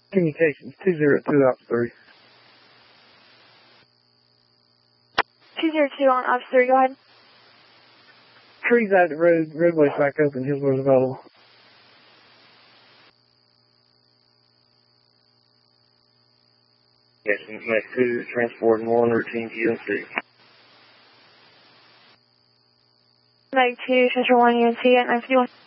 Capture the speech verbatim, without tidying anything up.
Communications, two zero two Ops three. two zero two on Ops three, go ahead. Trees out the road, roadway's back open, Hillsborough's available. Yes, Mac two, transport one, routine U N C. Mac two, Central one, U N C at nine fifty-one.